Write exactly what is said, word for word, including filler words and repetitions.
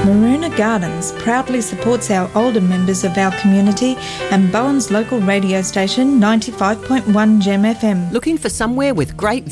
Maroona Gardens proudly supports our older members of our community and Bowen's local radio station ninety-five point one Gem F M. Looking for somewhere with great